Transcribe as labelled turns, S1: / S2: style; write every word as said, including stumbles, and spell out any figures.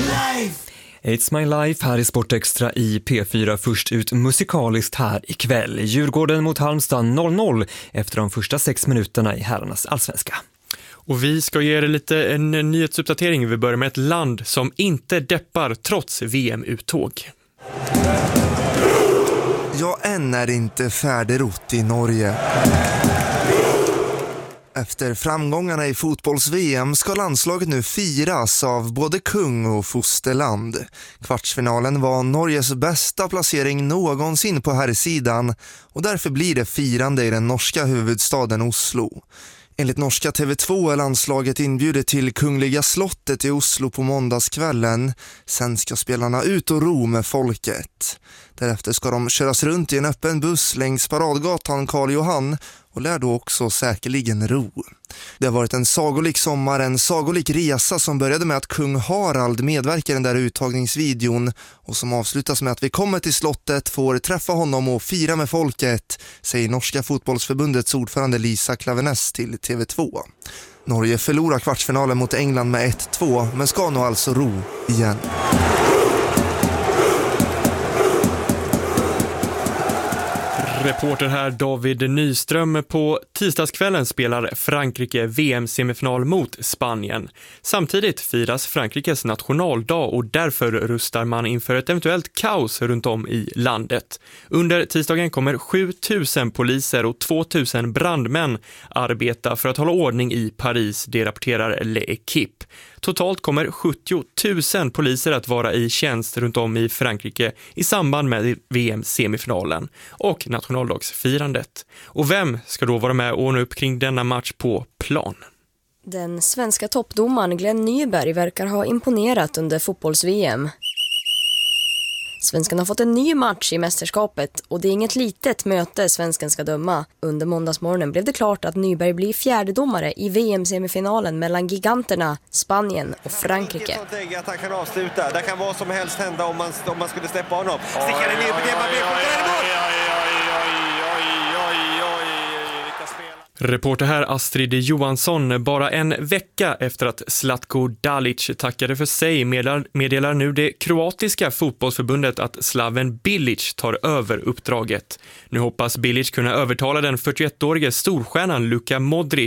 S1: It's My Life här i Sportextra i P fyra, först ut musikaliskt här ikväll. Djurgården mot Halmstad noll noll efter de första sex minuterna i herrarnas allsvenska.
S2: Och vi ska ge er lite en nyhetsuppdatering. Vi börjar med ett land som inte deppar trots V M-uttåg.
S3: Ja, än är det inte färdigrott i Norge. Efter framgångarna i fotbolls-V M ska landslaget nu firas av både kung och fosterland. Kvartsfinalen var Norges bästa placering någonsin på herrsidan och därför blir det firande i den norska huvudstaden Oslo. Enligt norska T V två är landslaget inbjudet till Kungliga slottet i Oslo på måndagskvällen. Sen ska spelarna ut och ro med folket. Därefter ska de köras runt i en öppen buss längs paradgatan Karl Johan och lär då också säkerligen ro. Det har varit en sagolik sommar, en sagolik resa som började med att kung Harald medverkar i den där uttagningsvideon och som avslutas med att vi kommer till slottet, får träffa honom och fira med folket, säger norska fotbollsförbundets ordförande Lisa Klaveness till T V två. Norge förlorar kvartsfinalen mot England med ett två men ska nog alltså ro igen.
S2: Reporter här David Nyström. På tisdagskvällen spelar Frankrike V M-semifinal mot Spanien. Samtidigt firas Frankrikes nationaldag och därför rustar man inför ett eventuellt kaos runt om i landet. Under tisdagen kommer sju tusen poliser och två tusen brandmän arbeta för att hålla ordning i Paris, det rapporterar L'Equipe. Totalt kommer sjuttio tusen poliser att vara i tjänst runt om i Frankrike i samband med V M-semifinalen och nationaldagsfirandet. Och vem ska då vara med och ordna upp kring denna match på plan?
S4: Den svenska toppdomaren Glenn Nyberg verkar ha imponerat under fotbolls-V M. Svenskan har fått en ny match i mästerskapet och det är inget litet möte svenskan ska döma. Under måndagsmorgonen blev det klart att Nyberg blir fjärdedomare i V M-semifinalen mellan giganterna Spanien och Frankrike.
S5: Att han kan avsluta. Det kan vara som helst hända om man, om man skulle släppa honom. Stickar ner på det man
S2: Reporter här Astrid Johansson. Bara en vecka efter att Zlatko Dalic tackade för sig meddelar, meddelar nu det kroatiska fotbollsförbundet att Slaven Bilic tar över uppdraget. Nu hoppas Bilic kunna övertala den fyrtioettårige storstjärnan Luka Modric